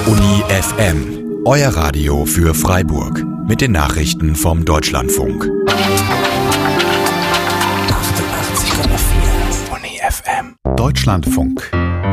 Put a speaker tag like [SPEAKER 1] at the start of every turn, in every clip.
[SPEAKER 1] Uni FM, euer Radio für Freiburg. Mit den Nachrichten vom Deutschlandfunk. 88,4 Uni FM. Deutschlandfunk.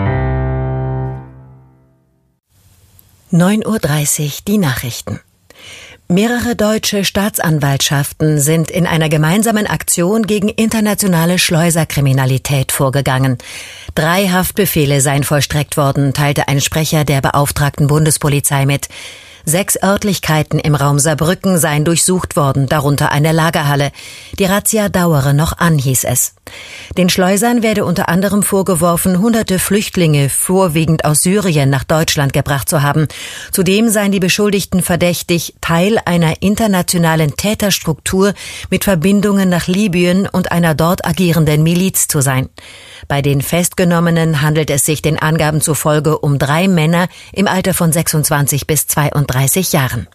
[SPEAKER 2] 9:30 Uhr die Nachrichten. Mehrere deutsche Staatsanwaltschaften sind in einer gemeinsamen Aktion gegen internationale Schleuserkriminalität vorgegangen. 3 Haftbefehle seien vollstreckt worden, teilte ein Sprecher der beauftragten Bundespolizei mit. 6 Örtlichkeiten im Raum Saarbrücken seien durchsucht worden, darunter eine Lagerhalle. Die Razzia dauere noch an, hieß es. Den Schleusern werde unter anderem vorgeworfen, hunderte Flüchtlinge, vorwiegend aus Syrien, nach Deutschland gebracht zu haben. Zudem seien die Beschuldigten verdächtig, Teil einer internationalen Täterstruktur mit Verbindungen nach Libyen und einer dort agierenden Miliz zu sein. Bei den Festgenommenen handelt es sich den Angaben zufolge um 3 Männer im Alter von 26 bis 32 Jahren.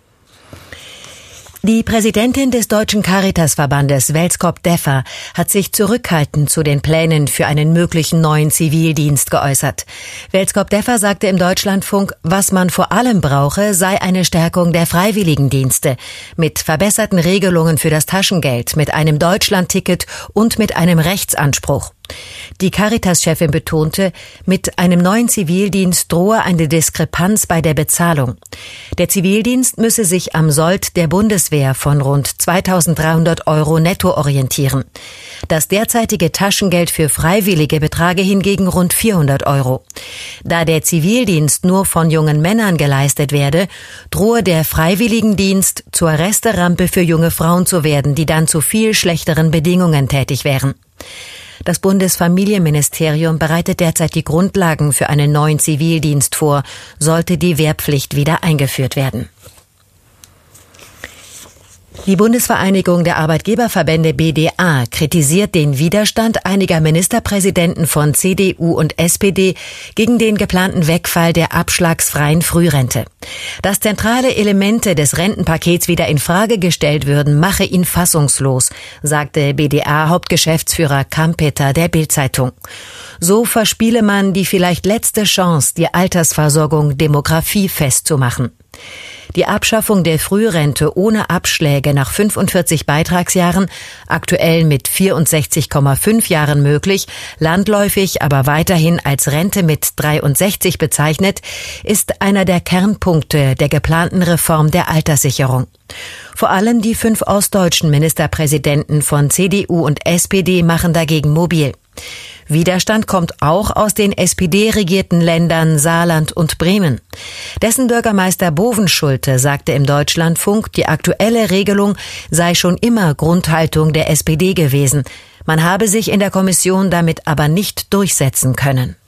[SPEAKER 2] Die Präsidentin des Deutschen Caritasverbandes, Welskop Deffer, hat sich zurückhaltend zu den Plänen für einen möglichen neuen Zivildienst geäußert. Welskop Deffer sagte im Deutschlandfunk, was man vor allem brauche, sei eine Stärkung der Freiwilligendienste mit verbesserten Regelungen für das Taschengeld, mit einem Deutschlandticket und mit einem Rechtsanspruch. Die Caritas-Chefin betonte, mit einem neuen Zivildienst drohe eine Diskrepanz bei der Bezahlung. Der Zivildienst müsse sich am Sold der Bundeswehr von rund 2.300 € netto orientieren. Das derzeitige Taschengeld für Freiwillige betrage hingegen rund 400 €. Da der Zivildienst nur von jungen Männern geleistet werde, drohe der Freiwilligendienst zur Resterampe für junge Frauen zu werden, die dann zu viel schlechteren Bedingungen tätig wären. Das Bundesfamilienministerium bereitet derzeit die Grundlagen für einen neuen Zivildienst vor, sollte die Wehrpflicht wieder eingeführt werden. Die Bundesvereinigung der Arbeitgeberverbände BDA kritisiert den Widerstand einiger Ministerpräsidenten von CDU und SPD gegen den geplanten Wegfall der abschlagsfreien Frührente. Dass zentrale Elemente des Rentenpakets wieder in Frage gestellt würden, mache ihn fassungslos, sagte BDA-Hauptgeschäftsführer Kampeter der Bild-Zeitung. So verspiele man die vielleicht letzte Chance, die Altersversorgung demografiefest zu machen. Die Abschaffung der Frührente ohne Abschläge nach 45 Beitragsjahren, aktuell mit 64,5 Jahren möglich, landläufig aber weiterhin als Rente mit 63 bezeichnet, ist einer der Kernpunkte der geplanten Reform der Alterssicherung. Vor allem die 5 ostdeutschen Ministerpräsidenten von CDU und SPD machen dagegen mobil. Widerstand kommt auch aus den SPD-regierten Ländern Saarland und Bremen. Dessen Bürgermeister Bovenschulte sagte im Deutschlandfunk, die aktuelle Regelung sei schon immer Grundhaltung der SPD gewesen. Man habe sich in der Kommission damit aber nicht durchsetzen können.